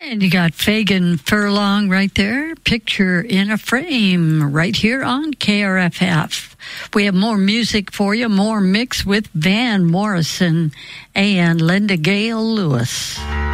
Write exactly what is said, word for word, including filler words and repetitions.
And you got Fagan Furlong right there, Picture in a Frame, right here on K R F F. We have more music for you, more mix with Van Morrison and Linda Gale Lewis.